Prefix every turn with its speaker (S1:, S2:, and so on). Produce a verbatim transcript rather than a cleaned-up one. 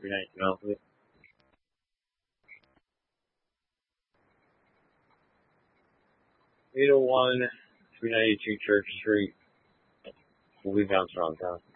S1: three ninety monthly. eight oh one, three ninety-two Church Street, Louis Armstrong, Town.